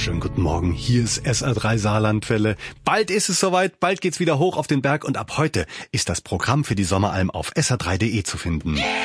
Schönen guten Morgen, hier ist SR3 Saarlandwelle. Bald ist es soweit, bald geht's wieder hoch auf den Berg und ab heute ist das Programm für die Sommeralm auf sr3.de zu finden.